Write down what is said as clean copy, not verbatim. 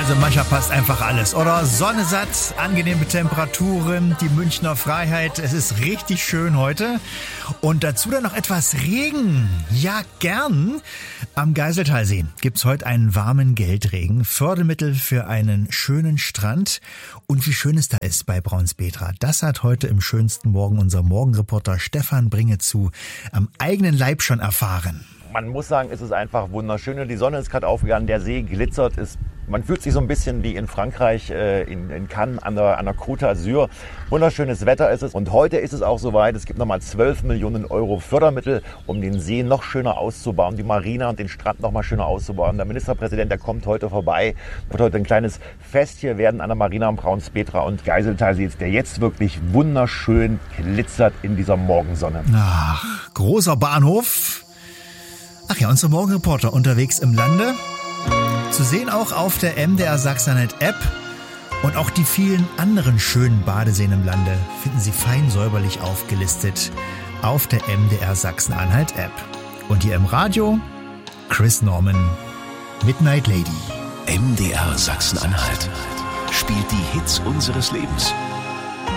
Also manchmal passt einfach alles, oder? Sonne satt, angenehme Temperaturen, die Münchner Freiheit. Es ist richtig schön heute. Und dazu dann noch etwas Regen. Ja, gern. Am Geiseltalsee gibt's heute einen warmen Geldregen. Fördermittel für einen schönen Strand. Und wie schön es da ist bei Braunspetra. Das hat heute im schönsten Morgen unser Morgenreporter Stefan Bringezu am eigenen Leib schon erfahren. Man muss sagen, es ist einfach wunderschön. Die Sonne ist gerade aufgegangen, der See glitzert. Man fühlt sich so ein bisschen wie in Frankreich, in Cannes an der Côte d'Azur. Wunderschönes Wetter ist es. Und heute ist es auch soweit. Es gibt nochmal 12 Millionen Euro Fördermittel, um den See noch schöner auszubauen, die Marina und den Strand noch mal schöner auszubauen. Der Ministerpräsident, der kommt heute vorbei. Wird heute ein kleines Fest hier werden an der Marina am Braunspetra und Geiseltalsee, der jetzt wirklich wunderschön glitzert in dieser Morgensonne. Ach, großer Bahnhof. Ach ja, unser Morgenreporter unterwegs im Lande. Zu sehen auch auf der MDR Sachsen-Anhalt App. Und auch die vielen anderen schönen Badeseen im Lande finden Sie fein säuberlich aufgelistet auf der MDR Sachsen-Anhalt App. Und hier im Radio Chris Norman, Midnight Lady. MDR Sachsen-Anhalt spielt die Hits unseres Lebens.